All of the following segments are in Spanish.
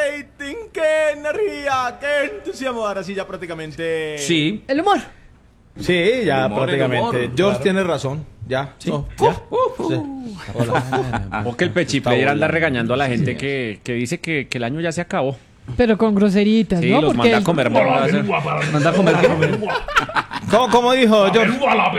rating, qué energía, qué entusiasmo. Ahora sí, ya prácticamente. Sí. El humor. Sí, ya El humor, prácticamente. el humor, George claro. tiene razón. Ya. Sí, No. ya. Sí. Hola. O que el Pechiplayer anda regañando a la gente que dice que el año ya se acabó. Pero con groseritas, Sí, ¿no? los Porque manda a comer morras. ¿Manda a comer qué? ¿Cómo dijo George?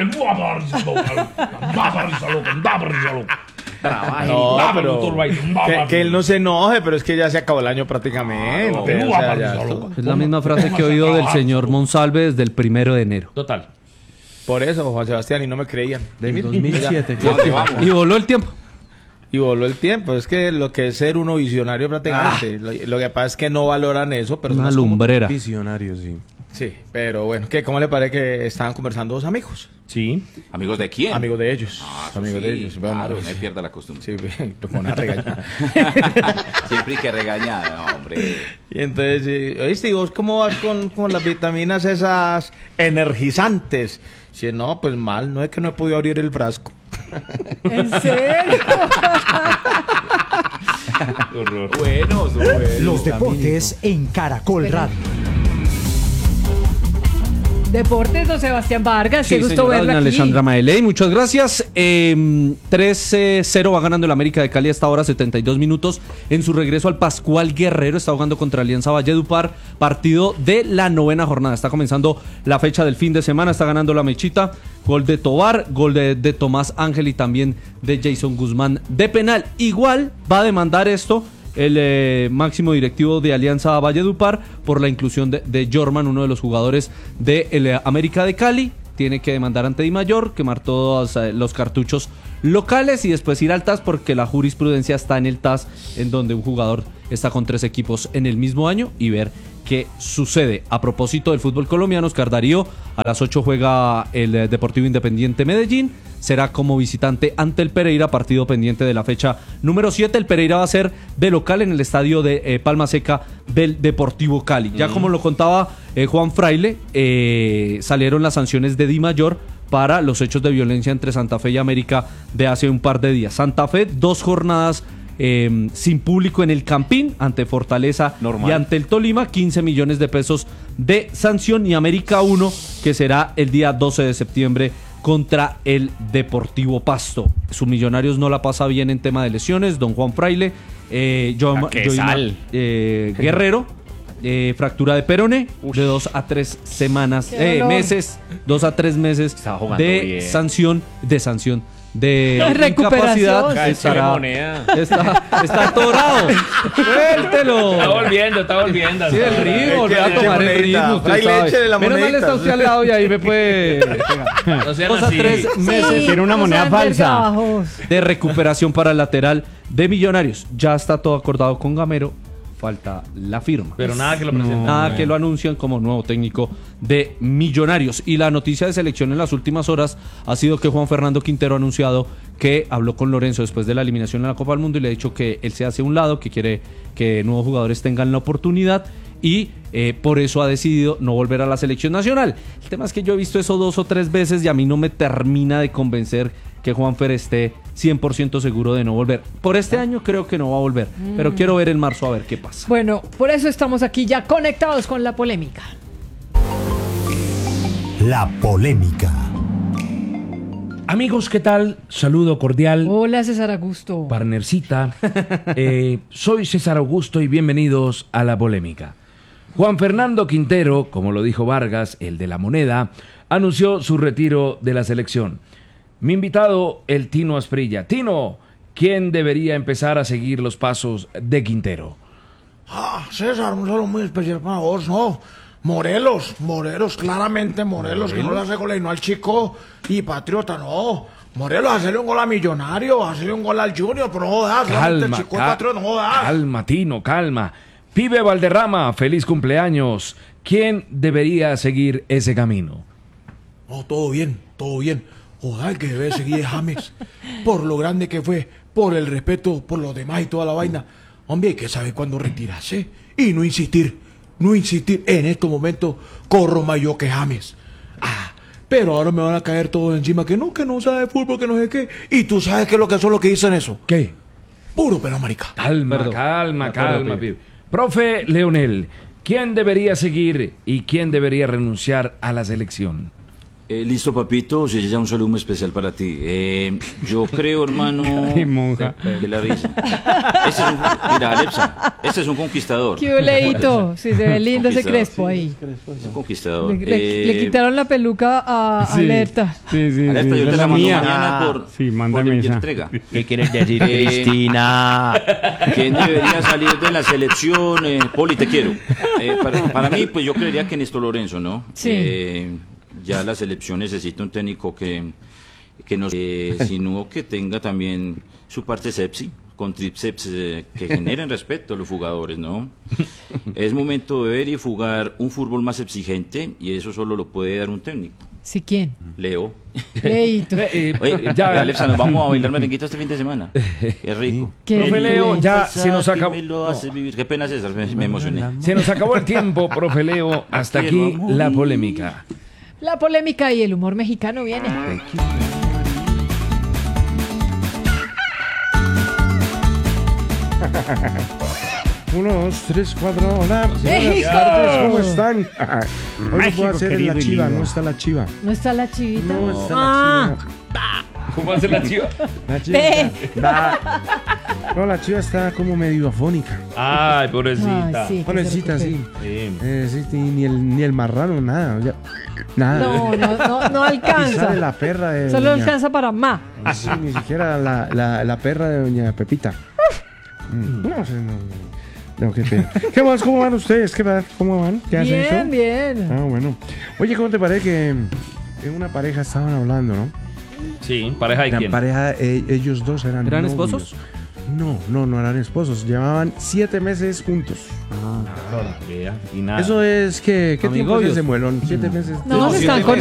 Trabaje. No, pero que él no se enoje, pero es que ya se acabó el año prácticamente. O sea, ya esto- Es la misma frase que he oído del señor Monsalve desde el 1 de enero Total. Por eso, Juan Sebastián, y no me creían. del 2007. ¿Dónde vamos? Y voló el tiempo. Y voló el tiempo. Es que lo que es ser uno visionario prácticamente. Lo que pasa es que no valoran eso. Pero Una lumbrera. Visionario, sí. Sí, pero bueno, ¿cómo le parece que estaban conversando dos amigos? Sí. ¿Amigos de quién? Amigos de ellos. Eso amigos sí, de ellos. Bueno, claro, pues, no pierda la costumbre. sí, lo ponen a regañar. Siempre hay que regañar, no, hombre. Y entonces, ¿oíste? ¿Y vos cómo vas con las vitaminas esas energizantes? Si no, pues mal, no es que no he podido abrir el frasco. ¿En serio? Bueno, Los deportes en Caracol Radio. Deportes, don Sebastián Vargas, Sí, qué gusto señora verla doña aquí. Alessandra Maeley, muchas gracias. 3-0 va ganando el América de Cali hasta ahora, 72 minutos. En su regreso al Pascual Guerrero, está jugando contra Alianza Valledupar, partido de la 9ª jornada. Está comenzando la fecha del fin de semana, está ganando la Mechita. Gol de Tobar, gol de Tomás Ángel y también de Jason Guzmán de penal. Igual va a demandar esto el máximo directivo de Alianza Valledupar por la inclusión de Jorman, uno de los jugadores de América de Cali. Tiene que demandar ante Dimayor, quemar todos los cartuchos locales y después ir al TAS porque la jurisprudencia está en el TAS, en donde un jugador está con 3 equipos en el mismo año, y ver qué sucede. A propósito del fútbol colombiano, Oscar Darío, a las 8 juega el Deportivo Independiente Medellín. Será como visitante ante el Pereira, partido pendiente de la fecha número 7. El Pereira va a ser de local en el estadio de Palma Seca del Deportivo Cali. Ya como lo contaba Juan Fraile, salieron las sanciones de Dimayor para los hechos de violencia entre Santa Fe y América de hace un par de días. Santa Fe, 2 jornadas sin público en el Campín ante Fortaleza Normal. y ante el Tolima, 15 millones de pesos de sanción, y América 1, que será el día 12 de septiembre contra el Deportivo Pasto. Sus Millonarios no la pasa bien en tema de lesiones, don Juan Fraile, Guerrero, fractura de peroné, de 2 a 3 semanas, Qué dolor. meses, 2 a 3 meses Estaba jugando de bien. sanción, de Recuperación. incapacidad. Moneda. Está atorado. Suéltelo. Está volviendo. Sí, el ritmo, Es que volver a tomar el monedita. ritmo, usted Fraile, sabe. échele la Menos mal monedita. está usted al lado y ahí me puede... No sean 2 a así. 3 meses Sí, Tiene una no moneda sean falsa. desgajos. de recuperación para el lateral de Millonarios. Ya está todo acordado con Gamero. Falta la firma. Pero nada que lo presenten. Nada que lo anuncian como nuevo técnico de Millonarios. Y la noticia de selección en las últimas horas ha sido que Juan Fernando Quintero ha anunciado que habló con Lorenzo después de la eliminación en la Copa del Mundo y le ha dicho que él se hace a un lado, que quiere que nuevos jugadores tengan la oportunidad, y por eso ha decidido no volver a la selección nacional. El tema es que yo he visto eso 2 o 3 veces y a mí no me termina de convencer que Juanfer esté 100% seguro de no volver. Por este año creo que no va a volver, pero quiero ver en marzo a ver qué pasa. Bueno, por eso estamos aquí ya conectados con la polémica. La polémica. Amigos, ¿qué tal? Saludo cordial. Hola, César Augusto. Partnercita. Soy César Augusto y bienvenidos a La Polémica. Juan Fernando Quintero, como lo dijo Vargas, el de la moneda, anunció su retiro de la selección. Mi invitado, el Tino Asprilla. Tino, ¿quién debería empezar a seguir los pasos de Quintero? César, un saludo muy especial para vos, ¿no? Morelos, claramente Morelos, que no le hace gol y no al Chico y Patriota, no. Morelos, hacerle un gol a Millonario, hacerle un gol al Junior, pero no das, solamente el Chico y Patriota, no das. Calma, Tino, calma. Pibe Valderrama, feliz cumpleaños. ¿Quién debería seguir ese camino? No, todo bien, todo bien. Ojalá el que debe seguir es James, por lo grande que fue, por el respeto por los demás y toda la vaina. Hombre, hay que saber cuándo retirarse y no insistir. En estos momentos corro más yo que James. Pero ahora me van a caer todos encima que no sabe fútbol, que no sé qué. Y tú sabes qué es lo que son los que dicen eso. ¿Qué? Puro pero marica. Calma, Perdón. calma, Perdón, calma, pibe. pibe. Profe Leonel, ¿quién debería seguir y quién debería renunciar a la selección? Listo, papito, si ya un saludo muy especial para ti. Yo creo, hermano. monja. De la risa. Mira, Alepsa, este es un conquistador. Qué oleito. Sí, se ve lindo ese Conquistador, crespo ahí. Es un conquistador. Le quitaron la peluca a Alerta. Sí, sí. Alerta, yo te la mando mañana por, Sí, mándame por esa. entrega. ¿Qué quieres decir, Cristina? ¿Quién debería salir de la selección? Poli, te quiero. Para mí, pues yo creería que Néstor Lorenzo, ¿no? Sí. Ya la selección necesita un técnico que no sino que tenga también su parte sepsi, con tríceps que generen respeto a los jugadores, ¿no? Es momento de ver y jugar un fútbol más exigente y eso solo lo puede dar un técnico. ¿Sí quién? Leo. Leito. Oye, ya, Alexa, nos vamos a bailar merenguito este fin de semana. Qué rico. Qué Profe Leo, rico. ya se nos acabó. Me lo hace vivir. Qué pena, César, me emocioné. Se nos acabó el tiempo, profe Leo. Hasta aquí la polémica. La polémica y el humor mexicano viene. 1, 2, 3, 4, hola. ¡México! Buenas tardes, ¿cómo están? Hoy no México, puedo hacer querido la y chiva, lindo. no está la chiva. ¿No está la chivita? No está Ah, la chiva. ¿Cómo hace la chiva? La chiva Ve. no, la chiva está como medio afónica. Ay, pobrecita. Ay, sí, que se Pobrecita, recupere. sí. Sí, ni el marrano, nada. Nada. No Y sale alcanza. la perra de Solo doña- alcanza para más. Sí, ni siquiera la perra de doña Pepita. No sé, no, qué pena. ¿Qué más? ¿Cómo van ustedes? ¿Cómo van? ¿Qué has hecho? Bien, bien. Ah, bueno. Oye, ¿cómo te parece que en una pareja estaban hablando, no? Sí, pareja de La quién. pareja, ellos dos eran ¿Eran novios. esposos? No eran esposos. Llevaban 7 meses juntos. Y nada. Eso es que... ¿Qué tiempo es Amigobios. ese muelón? 7 meses. No, se están